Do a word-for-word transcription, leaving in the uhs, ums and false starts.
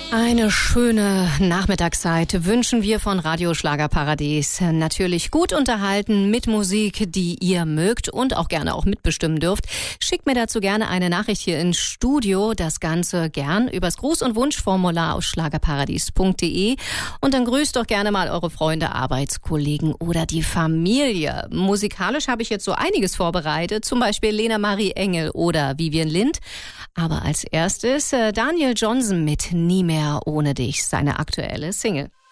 Eine schöne Nachmittagszeit wünschen wir von Radio Schlagerparadies. Natürlich gut unterhalten mit Musik, die ihr mögt und auch gerne auch mitbestimmen dürft. Schickt mir dazu gerne eine Nachricht hier ins Studio. Das Ganze gern übers Gruß- und Wunschformular aus schlagerparadies punkt de. Und dann grüßt doch gerne mal eure Freunde, Arbeitskollegen oder die Familie. Musikalisch habe ich jetzt so einiges vorbereitet. Zum Beispiel Lena Marie Engel oder Vivian Lind. Aber als erstes Daniel Johnson mit Nie mehr ohne dich, seine aktuelle Single.